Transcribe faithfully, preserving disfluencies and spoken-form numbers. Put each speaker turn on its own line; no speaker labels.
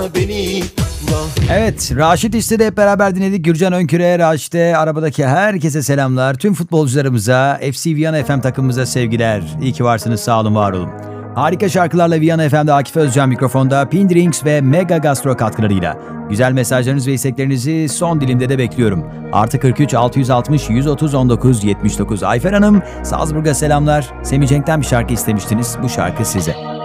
beni.
Evet, Raşit İşte hep beraber dinledik. Gürcan Önkür'e, Raşit'e, arabadaki herkese selamlar. Tüm futbolcularımıza, F C Viyana F M takımımıza sevgiler. İyi ki varsınız, sağ olun, var olun. Harika şarkılarla Viyana F M'de Akif Özcan mikrofonda, Pindrinks ve Mega Gastro katkılarıyla. Güzel mesajlarınız ve isteklerinizi son dilimde de bekliyorum. Artı kırk üç altı yüz altmış yüz otuz on dokuz yetmiş dokuz. Ayfer Hanım, Salzburg'a selamlar. Semih Cenk'ten bir şarkı istemiştiniz. Bu şarkı size.